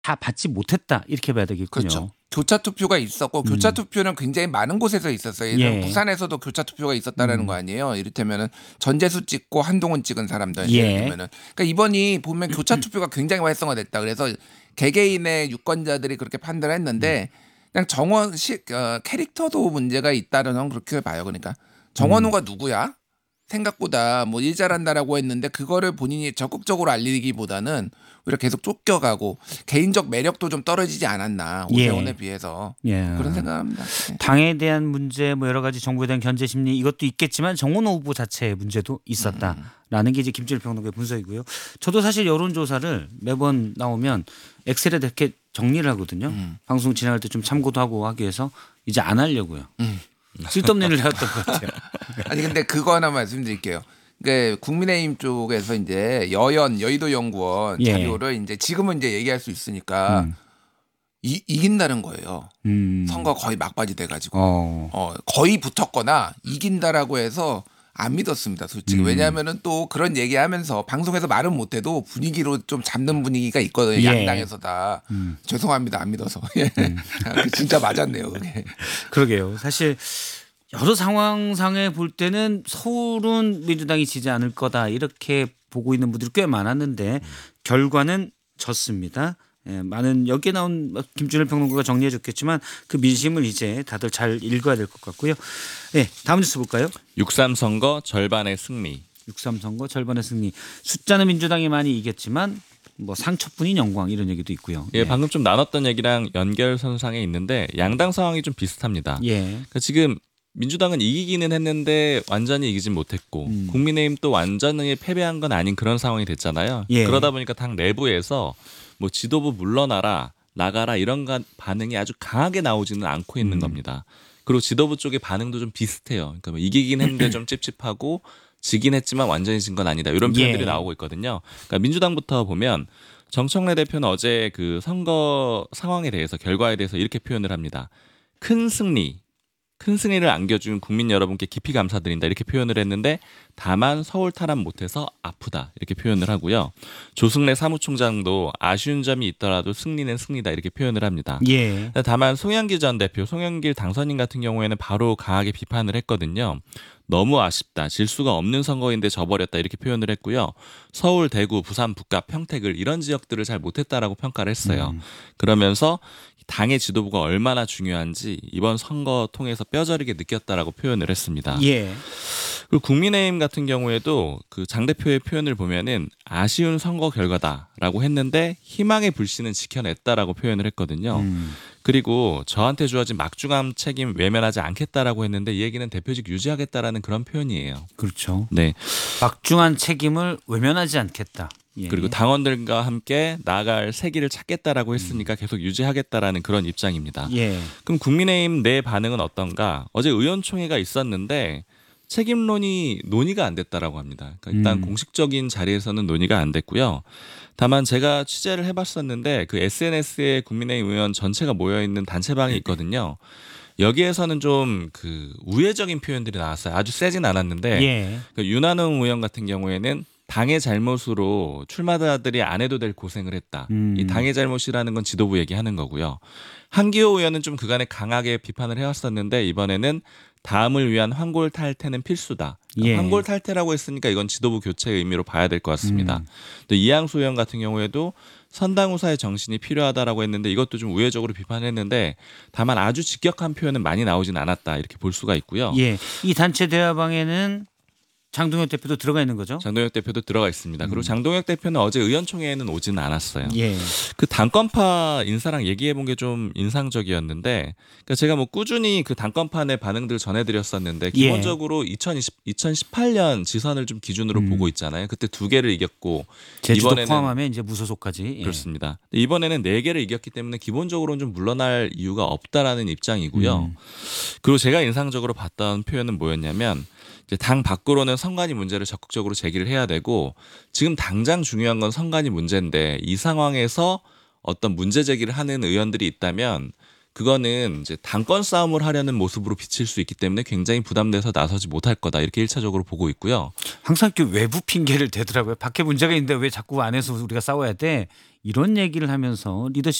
다 받지 못했다 이렇게 봐야 되겠군요. 그렇죠. 교차 투표가 있었고 교차 투표는 굉장히 많은 곳에서 있었어요. 예. 부산에서도 교차 투표가 있었다라는 거 아니에요. 이를테면은 전재수 찍고 한동훈 찍은 사람들. 예. 예를 들면은 그러니까 이번이 보면 교차 투표가 굉장히 활성화됐다. 그래서 개개인의 유권자들이 그렇게 판단했는데 그냥 캐릭터도 문제가 있다는 건 그렇게 봐요. 그러니까 정원호가 누구야? 생각보다 뭐 일 잘한다라고 했는데 그거를 본인이 적극적으로 알리기보다는 오히려 계속 쫓겨가고 개인적 매력도 좀 떨어지지 않았나 오세훈에 비해서 그런 생각합니다. 당에 대한 문제 뭐 여러 가지 정부에 대한 견제 심리 이것도 있겠지만 정원호 후보 자체의 문제도 있었다라는 게 이제 김준일 평론가의 분석이고요. 저도 사실 여론조사를 매번 나오면 엑셀에 이렇게 정리를 하거든요. 방송 진행할 때 좀 참고도 하고 하기 위해서 이제 안 하려고요. 쓸데없는 일을 해왔던 것 같아요. 아니 근데 그거 하나 말씀드릴게요. 그러니까 국민의힘 쪽에서 이제 여의도 연구원 자료를 이제 지금은 이제 얘기할 수 있으니까 이긴다는 거예요. 선거 거의 막바지 돼가지고 거의 붙었거나 이긴다라고 해서 안 믿었습니다, 솔직히. 왜냐하면은 또 그런 얘기하면서 방송에서 말은 못해도 분위기로 좀 잡는 분위기가 있거든요. 양당에서 다. 죄송합니다, 안 믿어서. 진짜 맞았네요, 그게. 그러게요. 사실 여러 상황상에 볼 때는 서울은 민주당이 지지 않을 거다 이렇게 보고 있는 분들이 꽤 많았는데 결과는 졌습니다. 많은 여기에 나온 김준일 평론가가 정리해 줬겠지만 그 민심을 이제 다들 잘 읽어야 될 것 같고요. 다음 뉴스 볼까요? 6.3 선거 절반의 승리. 6.3 선거 절반의 승리. 숫자는 민주당이 많이 이겼지만 뭐 상처뿐인 영광 이런 얘기도 있고요. 방금 좀 나눴던 얘기랑 연결선상에 있는데 양당 상황이 좀 비슷합니다. 그러니까 지금 민주당은 이기기는 했는데 완전히 이기진 못했고 국민의힘 또 완전히 패배한 건 아닌 그런 상황이 됐잖아요. 그러다 보니까 당 내부에서 뭐 지도부 물러나라 나가라 이런 반응이 아주 강하게 나오지는 않고 있는 겁니다. 그리고 지도부 쪽의 반응도 좀 비슷해요. 그러니까 뭐 이기긴 했는데 좀 찝찝하고 지긴 했지만 완전히 진 건 아니다 이런 표현들이 나오고 있거든요. 그러니까 민주당부터 보면 정청래 대표는 어제 그 선거 상황에 대해서 결과에 대해서 이렇게 표현을 합니다. 큰 승리를 안겨준 국민 여러분께 깊이 감사드린다 이렇게 표현을 했는데 다만 서울 탈환 못해서 아프다 이렇게 표현을 하고요. 조승래 사무총장도 아쉬운 점이 있더라도 승리는 승리다 이렇게 표현을 합니다. 다만 송영길 전 대표, 송영길 당선인 같은 경우에는 바로 강하게 비판을 했거든요. 너무 아쉽다. 질 수가 없는 선거인데 져버렸다 이렇게 표현을 했고요. 서울, 대구, 부산, 북갑, 평택을 이런 지역들을 잘 못했다라고 평가를 했어요. 그러면서 당의 지도부가 얼마나 중요한지 이번 선거 통해서 뼈저리게 느꼈다라고 표현을 했습니다. 그리고 국민의힘 같은 경우에도 그 장 대표의 표현을 보면은 아쉬운 선거 결과다라고 했는데 희망의 불씨는 지켜냈다라고 표현을 했거든요. 그리고 저한테 주어진 막중한 책임 외면하지 않겠다라고 했는데 이 얘기는 대표직 유지하겠다라는 그런 표현이에요. 그렇죠. 막중한 책임을 외면하지 않겠다. 그리고 당원들과 함께 나아갈 세기를 찾겠다라고 했으니까 계속 유지하겠다라는 그런 입장입니다. 그럼 국민의힘 내 반응은 어떤가? 어제 의원총회가 있었는데 책임론이 논의가 안 됐다라고 합니다. 그러니까 일단 공식적인 자리에서는 논의가 안 됐고요. 다만 제가 취재를 해봤었는데 그 SNS에 국민의힘 의원 전체가 모여 있는 단체방이 있거든요. 여기에서는 좀 그 우회적인 표현들이 나왔어요. 아주 세진 않았는데 그 윤한홍 의원 같은 경우에는 당의 잘못으로 출마자들이 안 해도 될 고생을 했다. 이 당의 잘못이라는 건 지도부 얘기하는 거고요. 한기호 의원은 좀 그간에 강하게 비판을 해왔었는데 이번에는 다음을 위한 황골 탈퇴는 필수다. 황골 탈퇴라고 했으니까 이건 지도부 교체의 의미로 봐야 될 것 같습니다. 또 이양수 의원 같은 경우에도 선당우사의 정신이 필요하다라고 했는데 이것도 좀 우회적으로 비판했는데 다만 아주 직격한 표현은 많이 나오진 않았다 이렇게 볼 수가 있고요. 이 단체 대화방에는 장동혁 대표도 들어가 있는 거죠? 장동혁 대표도 들어가 있습니다. 그리고 장동혁 대표는 어제 의원총회에는 오지는 않았어요. 그 당권파 인사랑 얘기해 본 게 좀 인상적이었는데 그러니까 제가 뭐 꾸준히 그 당권판의 반응들 전해드렸었는데 기본적으로 2018년 지선을 좀 기준으로 보고 있잖아요. 그때 2개를 이겼고 제주도 포함하면 이제 무소속까지. 그렇습니다. 이번에는 4개를 이겼기 때문에 기본적으로는 좀 물러날 이유가 없다라는 입장이고요. 그리고 제가 인상적으로 봤던 표현은 뭐였냐면 이제 당 밖으로는 선관위 문제를 적극적으로 제기를 해야 되고 지금 당장 중요한 건 선관위 문제인데 이 상황에서 어떤 문제 제기를 하는 의원들이 있다면 그거는 이제 당권 싸움을 하려는 모습으로 비칠 수 있기 때문에 굉장히 부담돼서 나서지 못할 거다 이렇게 1차적으로 보고 있고요. 항상 그 외부 핑계를 대더라고요. 밖에 문제가 있는데 왜 자꾸 안에서 우리가 싸워야 돼? 이런 얘기를 하면서 리더십